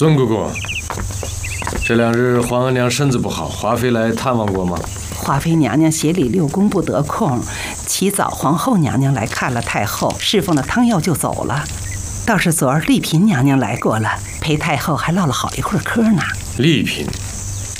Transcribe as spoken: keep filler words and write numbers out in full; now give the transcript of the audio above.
孙姑姑，这两日皇额娘身子不好，华妃来探望过吗？ 华妃娘娘协理六宫不得空，起早皇后娘娘来看了太后，侍奉了汤药就走了。倒是昨儿丽嫔娘娘来过了，陪太后还唠了好一会儿嗑呢。 丽嫔，